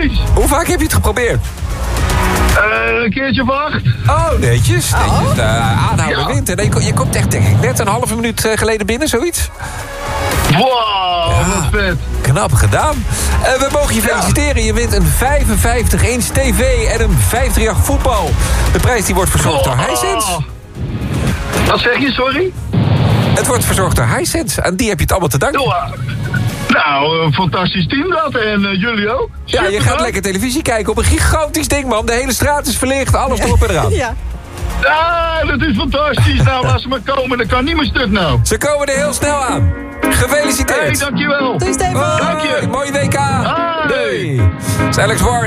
fantastisch. Hoe vaak heb je het geprobeerd? Een keertje of 8. Oh, netjes. Aanhouden wint. En je komt echt, denk ik, net een halve minuut geleden binnen, zoiets. Wow, wat vet. Knap gedaan. We mogen je feliciteren. Je wint een 55-inch tv en een 538 voetbal. De prijs die wordt verzorgd door Hisense. Wat zeg je, sorry? Het wordt verzorgd door Hisense. En die heb je het allemaal te danken. Nou, een fantastisch team dat. En jullie ook. Ja, je gaat lekker televisie kijken op een gigantisch ding, man. De hele straat is verlicht, alles erop en eraan. Ja. Ja, dat is fantastisch. Nou, laat ze maar komen. Dat kan niet meer stuk nou. Ze komen er heel snel aan. Gefeliciteerd. Hey, dankjewel. Doei, Stefan. Dank je. Mooi WK. Hey. Doei. Alex Warren.